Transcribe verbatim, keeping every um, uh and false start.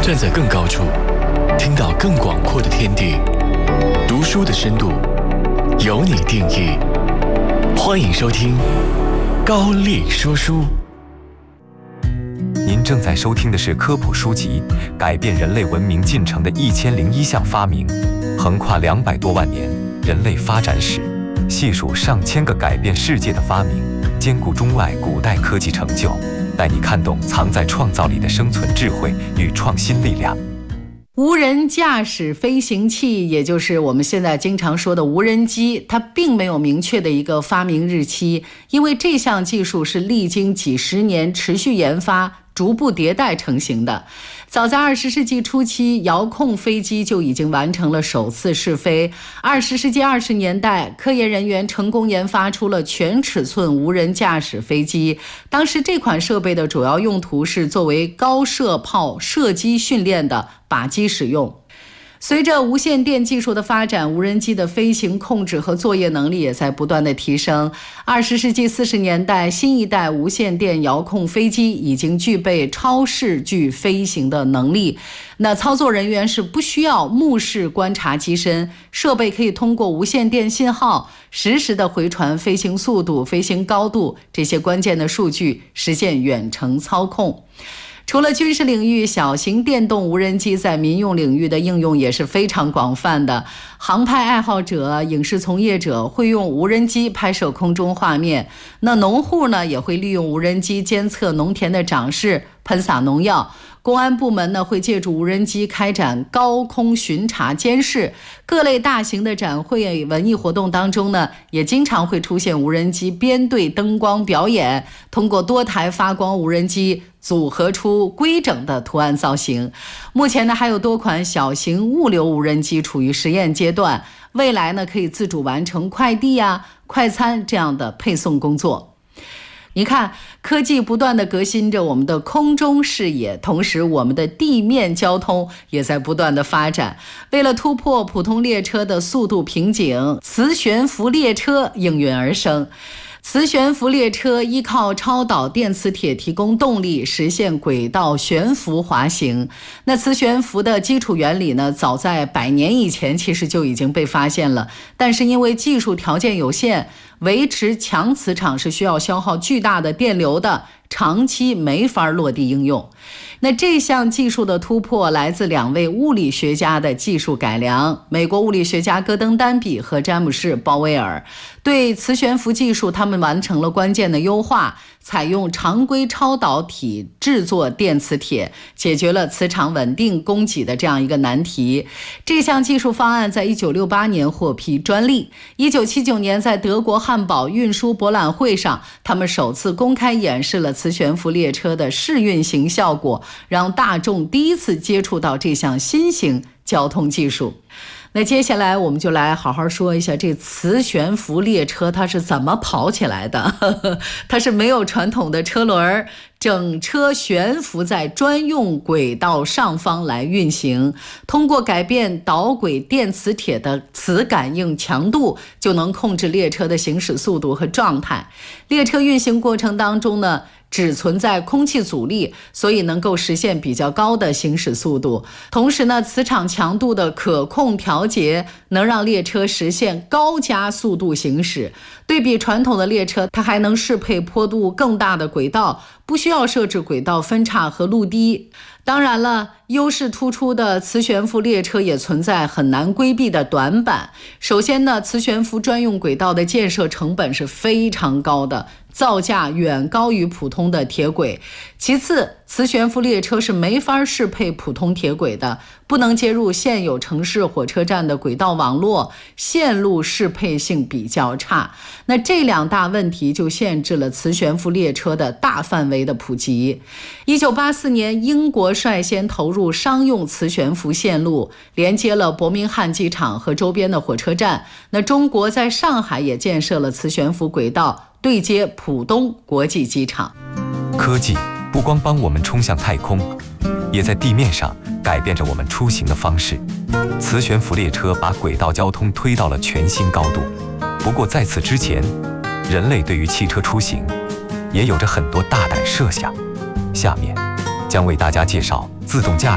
站在更高处，听到更广阔的天地。读书的深度，由你定义。欢迎收听高力说书。 您正在收听的是科普书籍《改变人类文明进程的一千零一项发明》，横跨两百多万年人类发展史，细数上千个改变世界的发明，兼顾中外古代科技成就，带你看懂藏在创造里的生存智慧与创新力量。 无人驾驶飞行器，也就是我们现在经常说的无人机，它并没有明确的一个发明日期，因为这项技术是历经几十年持续研发逐步迭代成型的。早在二十世纪初期，遥控飞机就已经完成了首次试飞。二十世纪二十年代，科研人员成功研发出了全尺寸无人驾驶飞机。当时这款设备的主要用途是作为高射炮射击训练的靶机使用。随着无线电技术的发展，无人机的飞行控制和作业能力也在不断的提升。二十世纪四十年代，新一代无线电遥控飞机已经具备超视距飞行的能力。那操作人员是不需要目视观察机身，设备可以通过无线电信号实时的回传飞行速度、飞行高度这些关键的数据，实现远程操控。除了军事领域，小型电动无人机在民用领域的应用也是非常广泛的。航拍爱好者、影视从业者会用无人机拍摄空中画面，那农户呢也会利用无人机监测农田的长势、喷洒农药。公安部门呢会借助无人机开展高空巡查监视。各类大型的展会、文艺活动当中呢，也经常会出现无人机编队灯光表演，通过多台发光无人机组合出规整的图案造型。目前呢，还有多款小型物流无人机处于实验阶段，未来呢可以自主完成快递啊、快餐这样的配送工作。你看，科技不断地革新着我们的空中视野，同时我们的地面交通也在不断地发展。为了突破普通列车的速度瓶颈，磁悬浮列车应运而生。磁悬浮列车依靠超导电磁铁提供动力，实现轨道悬浮滑行。那磁悬浮的基础原理呢，早在百年以前其实就已经被发现了，但是因为技术条件有限，维持强磁场是需要消耗巨大的电流的，长期没法落地应用。那这项技术的突破来自两位物理学家的技术改良，美国物理学家戈登丹比和詹姆士鲍威尔对磁悬浮技术他们完成了关键的优化，采用常规超导体制作电磁铁，解决了磁场稳定供给的这样一个难题。这项技术方案在一九六八年获批专利。一九七九年在德国汉堡运输博览会上，他们首次公开演示了磁悬浮列车的试运行效果，让大众第一次接触到这项新型交通技术。那接下来我们就来好好说一下这磁悬浮列车它是怎么跑起来的。它是没有传统的车轮，整车悬浮在专用轨道上方来运行，通过改变导轨电磁铁的磁感应强度，就能控制列车的行驶速度和状态。列车运行过程当中呢，只存在空气阻力，所以能够实现比较高的行驶速度。同时呢，磁场强度的可控调节能让列车实现高加速度行驶。对比传统的列车，它还能适配坡度更大的轨道，不需要设置轨道分叉和路堤。当然了，优势突出的磁悬浮列车也存在很难规避的短板。首先呢，磁悬浮专用轨道的建设成本是非常高的，造价远高于普通的铁轨。其次，磁悬浮列车是没法适配普通铁轨的，不能接入现有城市火车站的轨道网络，线路适配性比较差。那这两大问题就限制了磁悬浮列车的大范围的普及。一九八四年，英国率先投入商用磁悬浮线路，连接了伯明翰机场和周边的火车站。那中国在上海也建设了磁悬浮轨道，对接浦东国际机场。 科技不光帮我们冲向太空，也在地面上改变着我们出行的方式。磁悬浮列车把轨道交通推到了全新高度。不过在此之前，人类对于汽车出行也有着很多大胆设想。下面将为大家介绍自动驾驶